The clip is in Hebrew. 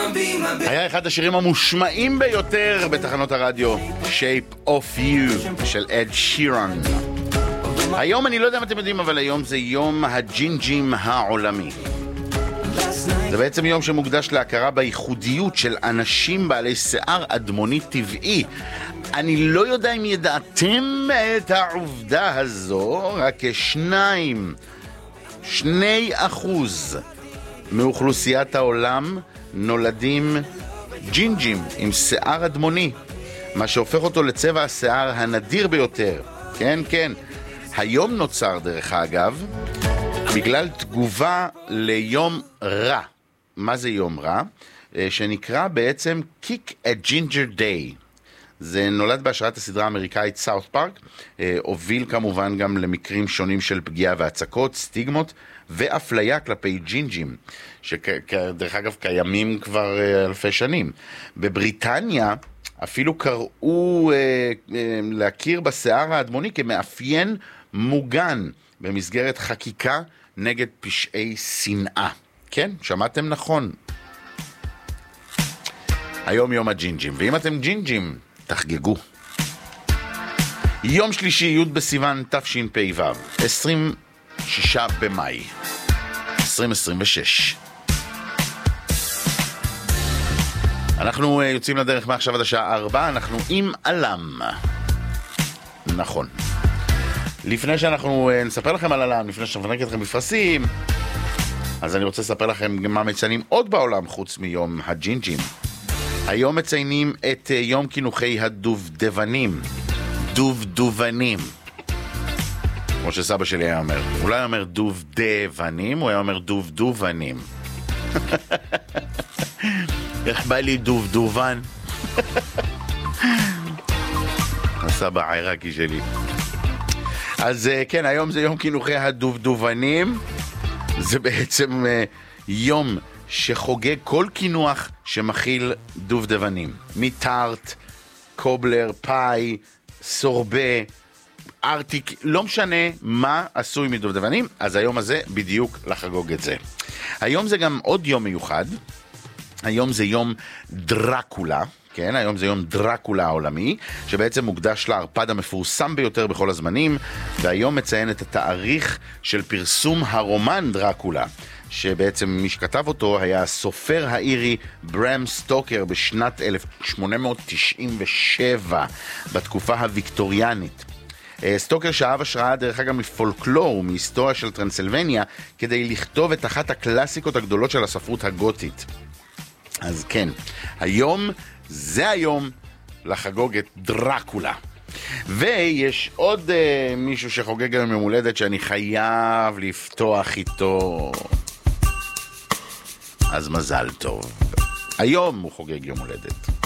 היה אחד השירים המושמעים ביותר בתחנות הרדיו, Shape of You של אד שירן. היום, אני לא יודע אם אתם יודעים, אבל היום זה יום הג'ינג'ים העולמי. זה בעצם יום שמוקדש להכרה בייחודיות של אנשים בעלי שיער אדמוני טבעי. אני לא יודע אם ידעתם את העובדה הזו, רק 2% מאוכלוסיית העולם נולדים ג'ינג'ים עם שיער אדמוני, מה שהופך אותו לצבע השיער הנדיר ביותר. כן, כן. היום נוצר, דרך אגב, בגלל תגובה ליום רע. מה זה יום רע? שנקרא בעצם Kick a Ginger Day. זה נולד בהשראת הסדרה האמריקאית סאות' פארק, הוביל כמובן גם למקרים שונים של פגיעה והצקות, סטיגמות ואפליה כלפי ג'ינג'ים, שדרך אגב קיימים כבר אלפי שנים. בבריטניה אפילו קראו להכיר בשיער האדמוני כמאפיין מוגן במסגרת חקיקה נגד פשעי שנאה. כן, שמעתם נכון. היום יום הג'ינג'ים, ואם אתם ג'ינג'ים, תחגגו. יום שלישי, י' בסיוון תשפ"ו, 26 במאי 2026. אנחנו יוצאים לדרך מעכשיו עד השעה 4, אנחנו עם אלם. נכון. לפני שאנחנו נספר לכם על אלם, לפני שנפרק אתכם בפרסים, אז אני רוצה לספר לכם מה מציינים עוד בעולם חוץ מיום הג'ינג'ים. היום מציינים את יום כינוכי הדובדבנים. דובדבנים. כמו שסבא שלי היה אומר. אולי היה אומר דובדבנים, הוא היה אומר דובדבנים. איך בא לי דובדבן? הסבא העיראקי שלי. אז כן, היום זה יום כינוכי הדובדבנים. זה בעצם יום שחוגג כל כינוח שמכיל דובדבנים. מטארט, קובלר, פאי, סורבה, ארטיק, לא משנה מה עשוי מדובדבנים, אז היום הזה בדיוק לחגוג את זה. היום זה גם עוד יום מיוחד. היום זה יום דרקולה. כן, היום זה יום דרקולה העולמי, שבעצם מוקדש לערפד המפורסם ביותר בכל הזמנים, והיום מציין את התאריך של פרסום הרומן דרקולה, שבעצם מי שכתב אותו היה הסופר האירי ברם סטוקר בשנת 1897, בתקופה הוויקטוריאנית. סטוקר שאב השראה דרך אגב מפולקלור ומהיסטוריה של טרנסילבניה, כדי לכתוב את אחת הקלאסיקות הגדולות של הספרות הגותית. אז כן, היום זה היום לחגוג את דרקולה. ויש עוד מישהו שחוגג היום יום הולדת שאני חייב לפתוח איתו. אז מזל טוב. היום הוא חוגג יום הולדת.